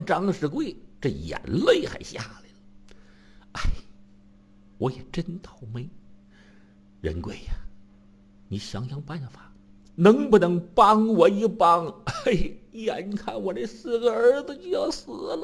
张世贵这眼泪还下来了。哎，我也真倒霉。仁贵呀，你想想办法，能不能帮我一帮？哎，眼看我这4个儿子就要死了。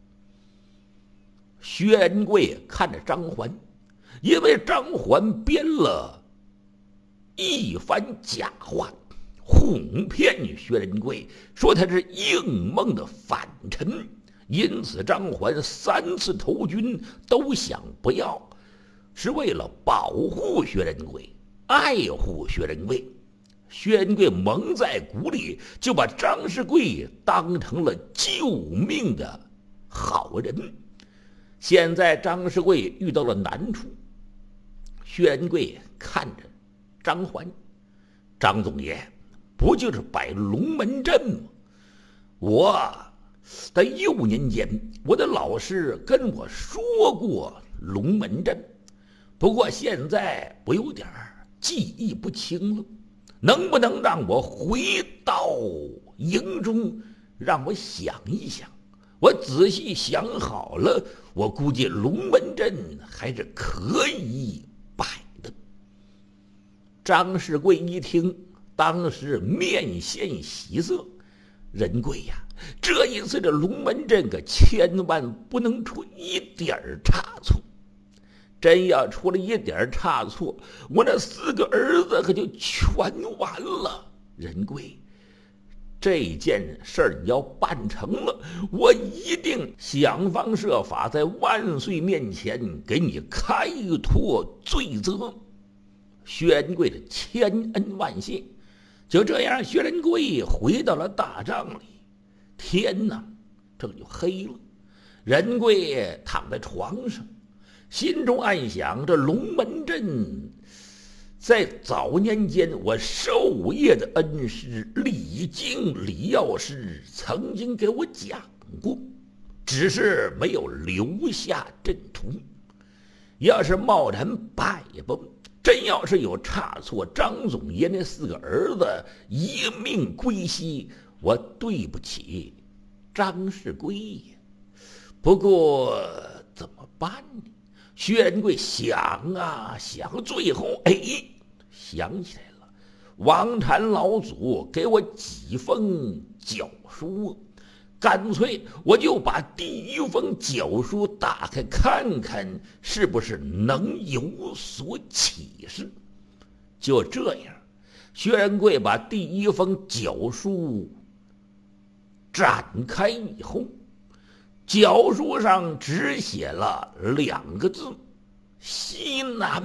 薛仁贵看着张环，因为张环编了一番假话，哄骗薛仁贵，说他是应梦的反臣，因此张环3次投军都想不要，是为了保护薛仁贵，爱护薛仁贵。薛仁贵蒙在鼓里，就把张世贵当成了救命的好人。现在张世贵遇到了难处，薛仁贵看着张环，张总爷不就是摆龙门阵吗？我在幼年间，我的老师跟我说过龙门阵，不过现在我有点记忆不清了，能不能让我回到营中，让我想一想？我仔细想好了，我估计龙门阵还是可以摆的。张世贵一听，当时面现喜色。仁贵呀，这一次的龙门阵可千万不能出一点差错，真要出了一点差错，我那4个儿子可就全完了。仁贵，这件事儿你要办成了，我一定想方设法在万岁面前给你开脱罪责。薛仁贵的千恩万谢。就这样，薛仁贵回到了大帐里。天哪，这就黑了。仁贵躺在床上，心中暗想：这龙门阵在早年间，我授业的恩师李靖李药师曾经给我讲过，只是没有留下阵图。要是贸然摆吧，真要是有差错，张总爷那4个儿子一命归西，我对不起张世贵呀。不过怎么办呢？薛仁贵想啊想，最后想起来了，王禅老祖给我几封脚书，干脆我就把第1封脚书打开看看，是不是能有所启示。就这样，薛仁贵把第1封脚书展开以后，脚书上只写了2个字：西南。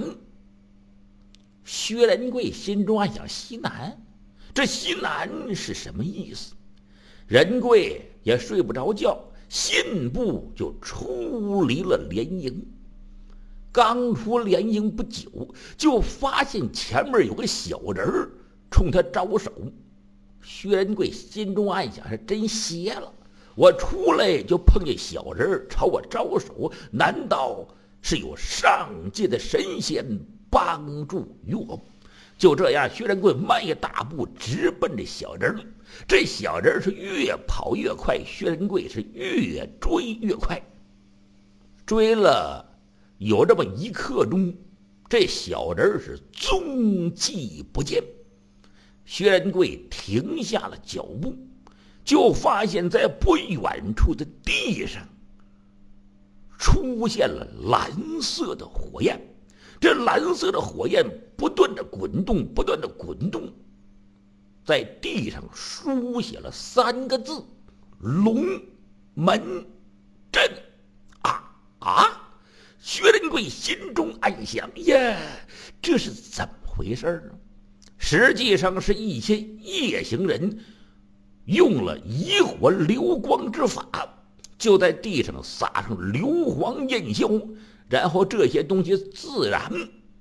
薛仁贵心中暗想：西南，这西南是什么意思？仁贵也睡不着觉，信步就出离了连营。刚出连营不久，就发现前面有个小人冲他招手。薛仁贵心中暗想：是真邪了，我出来就碰见小人朝我招手，难道是有上界的神仙帮助于我？就这样，薛仁贵迈大步直奔这小人。这小人是越跑越快，薛仁贵是越追越快。追了有这么1刻钟，这小人是踪迹不见。薛仁贵停下了脚步，就发现在不远处的地上出现了蓝色的火焰。这蓝色的火焰不断的滚动，不断的滚动，在地上书写了3个字：龙门阵。薛仁贵心中暗想：呀，这是怎么回事呢？实际上是一些夜行人用了以火流光之法，就在地上撒上硫磺焰硝，然后这些东西自然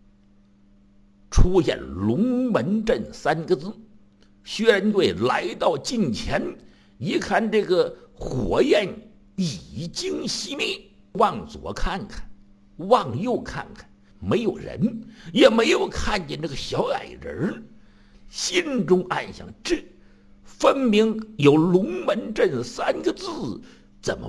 出现龙门阵3个字。薛仁贵来到近前，一看这个火焰已经熄灭，往左看看，往右看看，没有人，也没有看见这个小矮人。心中暗想：这分明有龙门阵3个字， 怎么